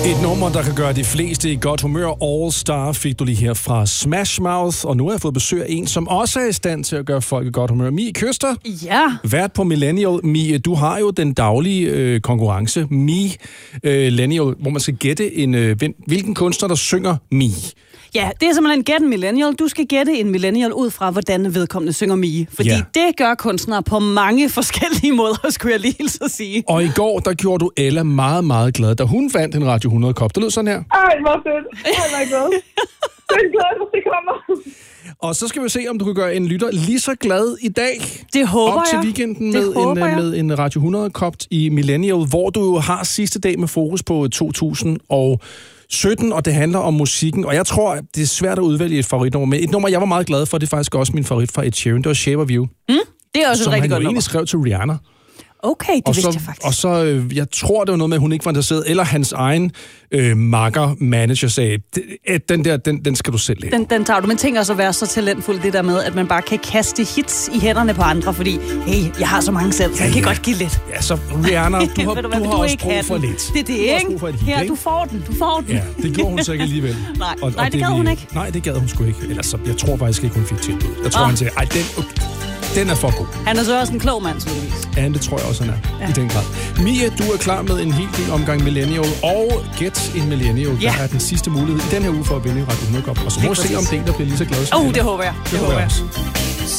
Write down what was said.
Et nummer, der kan gøre de fleste i godt humør. All Star fik du lige her fra Smash Mouth. Og nu har jeg fået besøg af en, som også er i stand til at gøre folk i godt humør. Mie Køster. Ja. Vært på Millennial. Mie, du har jo den daglige konkurrence. Millennial, hvor man skal gætte hvilken kunstner, der synger Mie. Ja, det er simpelthen gæt en millennial. Du skal gætte en millennial ud fra, hvordan vedkommende synger Mie. Fordi det gør kunstnere på mange forskellige måder, skulle jeg lige så sige. Og i går, der gjorde du Ella meget, meget glad, da hun vandt en Radio 100-kop. Det lød sådan her. Ej, hvor fedt. Ej, hvor glad. Det er glad, det kommer. Og så skal vi se, om du kan gøre en lytter lige så glad i dag. Det håber jeg. Op til weekenden med en Radio 100-kop i Millennial, hvor du har sidste dag med fokus på 2017, og det handler om musikken. Og jeg tror, det er svært at udvælge et favoritnummer. Men et nummer, jeg var meget glad for, det er faktisk også min favorit fra Ed Sheeran. Det var Shape of You. Det er også et rigtig godt nummer. Som han jo egentlig skrev til Rihanna. Okay, det vidste jeg faktisk. Og så, jeg tror, det var noget med, at hun ikke var interesseret, eller hans egen manager sagde, den skal du selv lave. Den tager du, men tænker også at være så talentfuld, det der med, at man bare kan kaste hits i hænderne på andre, fordi, hey, jeg har så mange selv, så jeg kan godt give lidt. Ja, så Rihanna, du har også brug for lidt. Det er det, ikke? Her, du får den. Ja, det gjorde hun så ikke alligevel. Nej, det gad hun ikke. Nej, det gad hun sgu ikke. Ellers, jeg tror faktisk ikke, hun fik tilbud. Jeg tror, han sagde, den er for god. Han er så også en klog mand, tydeligvis. Ja, det tror jeg også, han er. I den grad. Mia, du er klar med en hel del omgang Millennial, og Gæt en Millennial. Der er den sidste mulighed i den her uge for at vinde Radio 100-kop. Og så må vi se, om det er en, der bliver lige så glad som det håber jeg. Det håber jeg også.